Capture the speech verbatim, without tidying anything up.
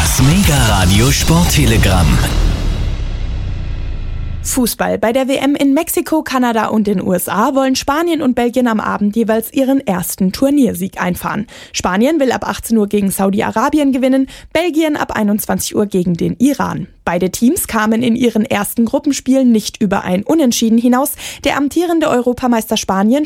Das Mega Radio Sporttelegramm. Fußball. Bei der W M in Mexiko, Kanada und den U S A wollen Spanien und Belgien am Abend jeweils ihren ersten Turniersieg einfahren. Spanien will ab achtzehn Uhr gegen Saudi-Arabien gewinnen, Belgien ab einundzwanzig Uhr gegen den Iran. Beide Teams kamen in ihren ersten Gruppenspielen nicht über ein Unentschieden hinaus. Der amtierende Europameister Spanien